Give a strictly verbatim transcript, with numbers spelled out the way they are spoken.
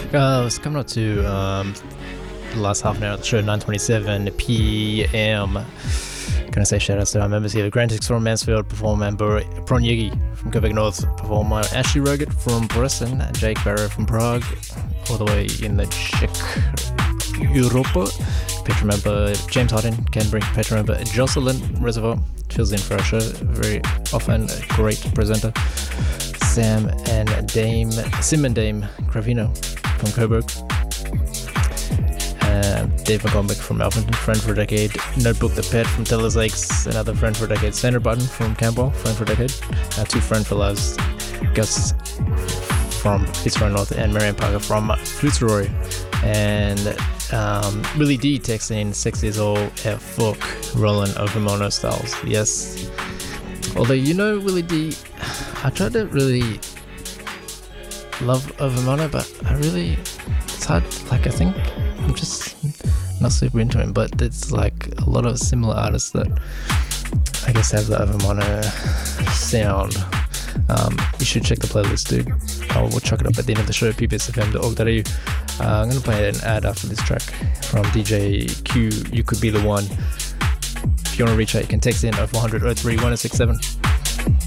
Uh, it's coming up to um, the last half an hour of the show, nine twenty-seven p m. Can I say shout outs to our members here? Grantix from Mansfield, perform member Pron Yegi from Quebec North, performer Ashley Roget from Bresson, Jake Barrow from Prague, all the way in the Czech Europa. Patron member James Hardin, Canberra. Patron member Jocelyn Reservoir, fills in for our show, very often a great presenter. Sam and Dame, Sim and Dame Gravino from Coburg. Uh, Dave McCormick from Alphenton, friend for a decade. Notebook the Pet from Tellers Lakes, another friend for a decade. Sandra Button from Campbell, friend for a decade. Uh, two friend for lives. Gus from Fitzroy North and Marianne Parker from Fitzroy. And um, Willie D texting in six years old at Fook, Roland over Mono Styles. Yes. Although, you know, Willie D, I tried to really love Overmono, but I really, it's hard. Like, I think I'm just not super into him, but it's like a lot of similar artists that I guess have the Overmono sound. Um, you should check the playlist, dude. I will chuck it up at the end of the show, p b s f m dot org dot a u. Uh, I'm going to play an ad after this track from D J Q, You Could Be The One. If you want to reach out, you can text in oh four hundred oh three one oh six seven.